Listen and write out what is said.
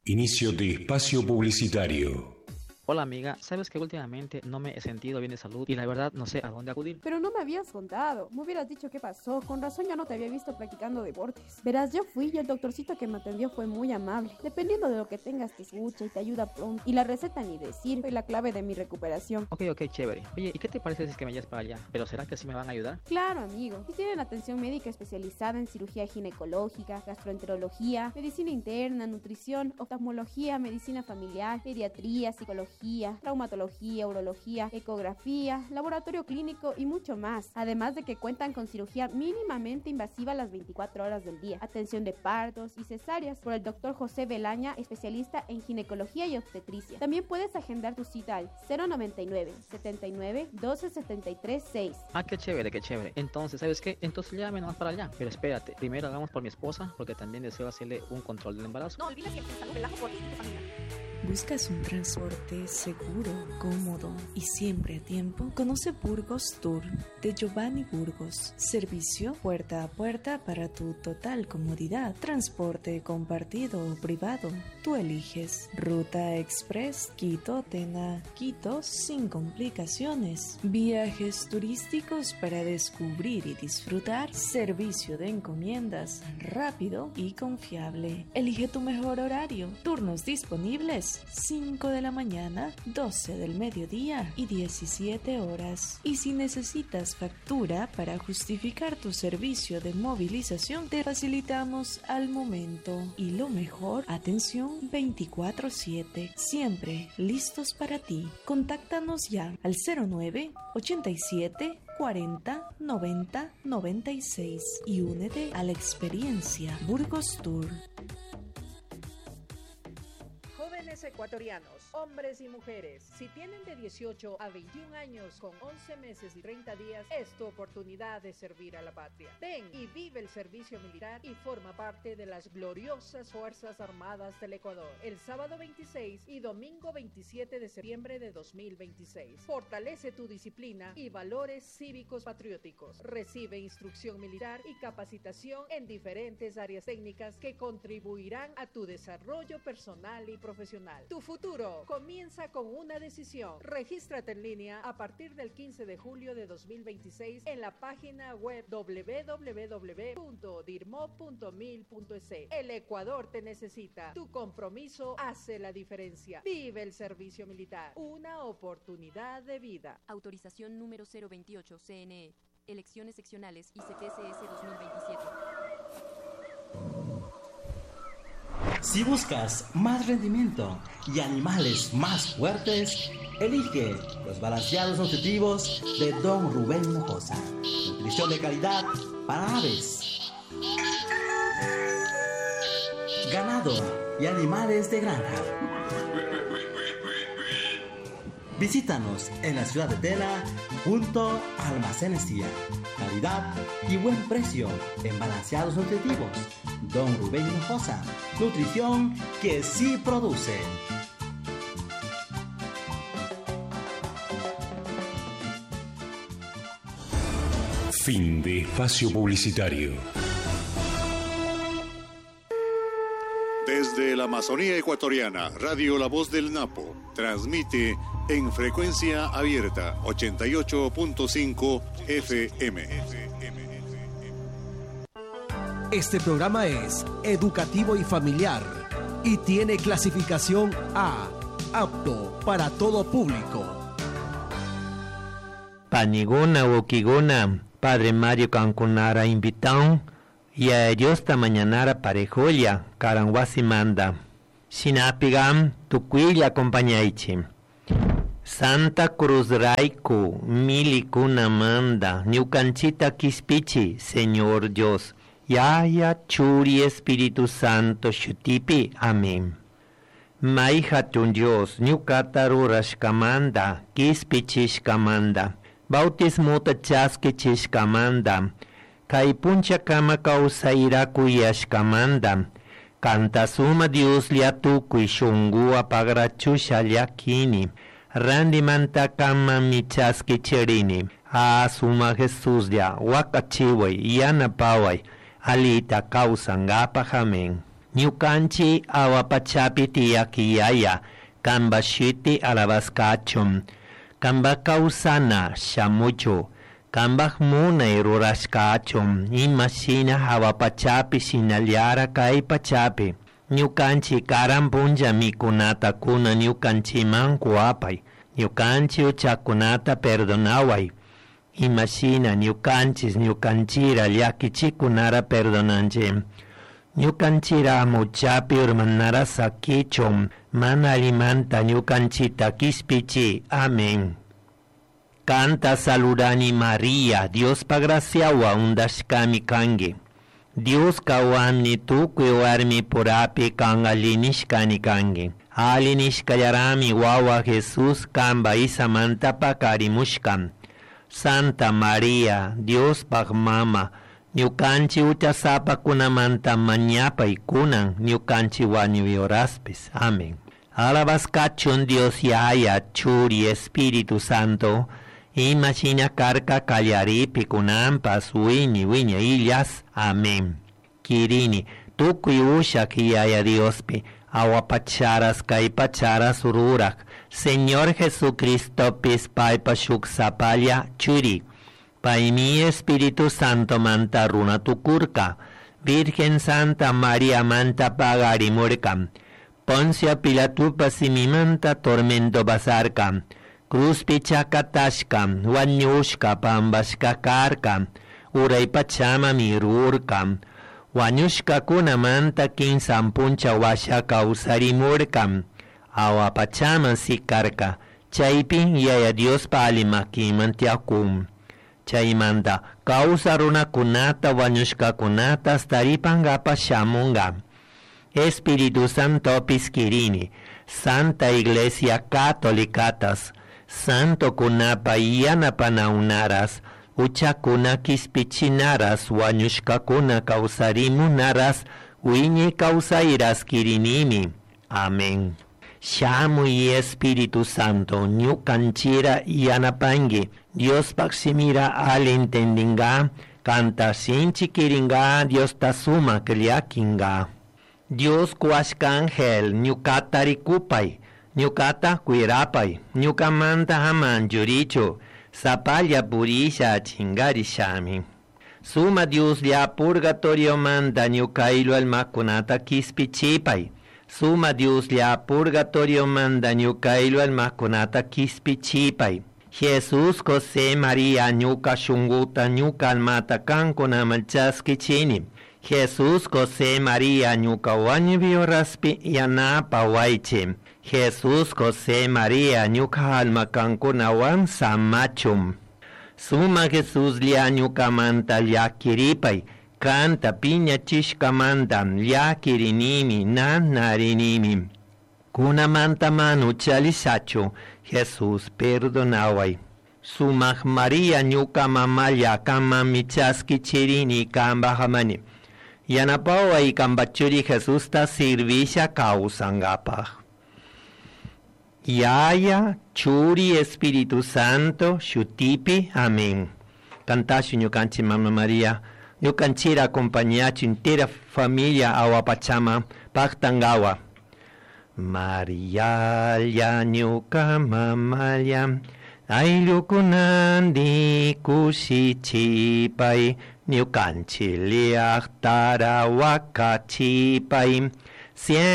Inicio de espacio publicitario. Hola amiga, sabes que últimamente no me he sentido bien de salud y la verdad no sé a dónde acudir. Pero no me habías contado, me hubieras dicho qué pasó, con razón ya no te había visto practicando deportes. Verás, yo fui y el doctorcito que me atendió fue muy amable. Dependiendo de lo que tengas te escucha y te ayuda pronto. Y la receta ni decir, fue la clave de mi recuperación. Ok, chévere. Oye, ¿y qué te parece si es que me llevas para allá? ¿Pero será que sí me van a ayudar? Claro, amigo. Y tienen atención médica especializada en cirugía ginecológica, gastroenterología, medicina interna, nutrición, oftalmología, medicina familiar, pediatría, psicología, traumatología, urología, ecografía, laboratorio clínico y mucho más. Además de que cuentan con cirugía mínimamente invasiva las 24 horas del día, atención de partos y cesáreas por el doctor José Belaña, especialista en ginecología y obstetricia. También puedes agendar tu cita al 099 79 12 73 6. Ah, qué chévere, qué chévere. Entonces, ¿sabes qué? Entonces llévame nomás para allá. Pero espérate, primero hagamos por mi esposa porque también deseo hacerle un control del embarazo. No olvides que salud relajo por ti y tu familia. ¿Buscas un transporte seguro, cómodo y siempre a tiempo? Conoce Burgos Tour de Giovanni Burgos. Servicio puerta a puerta para tu total comodidad. Transporte compartido o privado. Tú eliges. Ruta Express Quito-Tena, Quito sin complicaciones. Viajes turísticos para descubrir y disfrutar. Servicio de encomiendas rápido y confiable. Elige tu mejor horario. Turnos disponibles 5 de la mañana, 12 del mediodía y 17 horas. Y si necesitas factura para justificar tu servicio de movilización, te facilitamos al momento. Y lo mejor, atención 24/7, siempre listos para ti. Contáctanos ya al 09 87 40 90 96 y únete a la experiencia Burgos Tour. Jóvenes ecuatorianos, hombres y mujeres, si tienen de 18 a 21 años con 11 meses y 30 días, es tu oportunidad de servir a la patria. Ven y vive el servicio militar y forma parte de las gloriosas Fuerzas Armadas del Ecuador. El sábado 26 y domingo 27 de septiembre de 2026. Fortalece tu disciplina y valores cívicos patrióticos. Recibe instrucción militar y capacitación en diferentes áreas técnicas que contribuirán a tu desarrollo personal y profesional. Tu futuro comienza con una decisión. Regístrate en línea a partir del 15 de julio de 2026 en la página web www.dirmo.mil.es. El Ecuador te necesita. Tu compromiso hace la diferencia. Vive el servicio militar. Una oportunidad de vida. Autorización número 028 CNE. Elecciones seccionales ICTCS 2027. Si buscas más rendimiento y animales más fuertes, elige los balanceados nutritivos de Don Rubén Hinojosa. Nutrición de calidad para aves, ganado y animales de granja. Visítanos en la ciudad de Tena junto a Almacenes Tía. Calidad y buen precio en balanceados nutritivos. Don Rubén Hinojosa, nutrición que sí produce. Fin de espacio publicitario. Desde la Amazonía ecuatoriana, Radio La Voz del Napo transmite en frecuencia abierta 88.5 FM. Este programa es educativo y familiar y tiene clasificación A, apto para todo público. Panigona Wokigona, Padre Mario Cancunara invitado y a ellos esta mañana parejolia, Caranguasimanda. Sinapigam, Tuquilla compañaichi. Santa Cruz Raiku, Milicuna Manda, Ñucanchita Kispichi, Señor Dios. Yaya Churi Espíritu Santo Shutipi, amén. Maihatun Dios, Ñucataru Rashkamanda, Kispichishkamanda, Bautismuta Chaskichishkamanda, Kaipuncha Kama Kausairaku Yashkamanda, Canta Suma Dios Liatuku y Shungua Pagrachusha Yakini, Randi Manta Kama Michaskicherini, Suma Jesús ya, Wakachiway, Yanapaway, Alita Kausangapa Jamen. Ñukanchi awapachapi tiyakiyaya, kamba shiti alabaskachum, kamba kausana shamucho, kamba munay rurashkachum, imashina awapachapi sinalyara kay pachapi. Ñukanchi karampunja mikunata kuna ñukanchiman kuapay, ñukanchi uchakunata perdonaway. Imashina ñukanchira llakichikunara perdonanche. Ñukanchira muchapi urmanara sakichum, mana alimanta ñukanchita kispichi. Amén. Canta saludani María, Dios pagraciawa undashkami kange. Dios kawamni tukuy warmi purapi kan alinishkani kange. Alinishkayarami wawa Jesús kamba isamanta pakarimushkam. Santa María, Dios pagmama, ñukanchi uchasapa kunamanta mañapay kunan, ñukanchi wañuyoraspis. Amén. Alabaskachun Dios Yaya, Churi, Espíritu Santo, imashina karka kallaripi kunampas wiña illas. Amén. Kirini, tukuy ushak Yaya Diospi, awapacharas kaypacharas ururak, Señor Jesucristo pis paipa shuksapalla churi, paimi Espíritu Santo manta runa tukurka, Virgen Santa María manta pagarimurka, Poncio Pilatupa simimanta tormento basarka, Cruz pichakatashka, wanyushka pambashka karka, uray pachama mirurka, wanyushka kunamanta kinsampuncha washaka usarimurka, awapachama sikarka, chaypin Yaya Dios palimakimantiakum. Chaymanta causa runakunata wanyushkakunata staripangapa shamunga. Espíritu Santo piskirini, Santa Iglesia Catolicatas, Santo kunapa yanapanaunaras, uchakuna kispichinaras, wanyushkakuna causarimunaras, wiñi causairas kirinimi. Amén. Shamuy Espíritu Santo, ñukanchira yanapangi, Dios paksimira al entendinga, canta sinchi kiringa, Dios tasuma kliakinga. Dios kuashka ángel, ñukata rikupay, ñukata kuirapay, ñukamanta haman yuricho, sapalla purisha chingarishami. Suma Dios ya purgatorio manda ñukailu almakunata kispichipay. Suma Dios ya purgatorio manda ñukailu almakunata kispichipay. Jesús José María ñuka shunguta ñuka almata kankuna malchaskichini. Jesús José María ñuka wañubioraspi yanapa waiche. Jesús José María ñuka alma kankuna wan samachum. Suma Jesús lia ñuka manta llakiripay. Canta piña chishkamanta llakirinimi nanarinimi. Kuna manta manu chalisacho, Jesús perdonaway. Sumach María ñuka mamalla kama michaski chirini kamba hamani. Yanapaway kambachuri Jesús ta sirvisha kausangapaj. Yaya, Churi, Espíritu Santo, Shutipi, Amén. Cantashu ñukanchi Mama María. Ñukanchira acompañachu entera familia awapachama paktangawa. María ya ñuka mamaya ayllunkunandi kushichipay ñukanchiliaq tarawakachipay.